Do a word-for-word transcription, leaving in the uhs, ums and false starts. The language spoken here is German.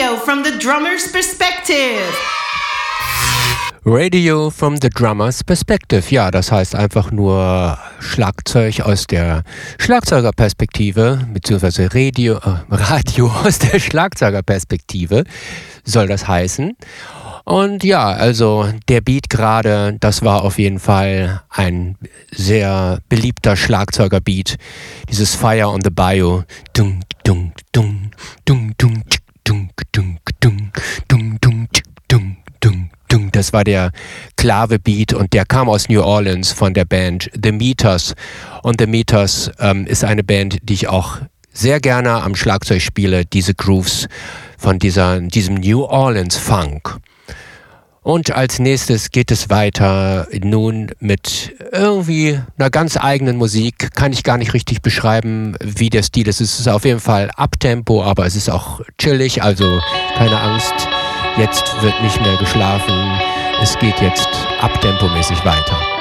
Radio from the drummer's perspective. Radio from the drummer's perspective. Ja, das heißt einfach nur Schlagzeug aus der Schlagzeugerperspektive, beziehungsweise Radio, äh, Radio aus der Schlagzeugerperspektive soll das heißen. Und ja, also der Beat gerade, das war auf jeden Fall ein sehr beliebter Schlagzeugerbeat. Dieses Fire on the Bayou. Dung, dung, dung, dung, dung, dung, dung, dung, dung, dung, dung, dung. Das war der Klave-Beat und der kam aus New Orleans von der Band The Meters. Und The Meters ähm, ist eine Band, die ich auch sehr gerne am Schlagzeug spiele, diese Grooves von dieser, diesem New Orleans Funk. Und als nächstes geht es weiter nun mit irgendwie einer ganz eigenen Musik. Kann ich gar nicht richtig beschreiben, wie der Stil ist. Es ist auf jeden Fall Uptempo, aber es ist auch chillig, also keine Angst. Jetzt wird nicht mehr geschlafen. Es geht jetzt uptempomäßig weiter.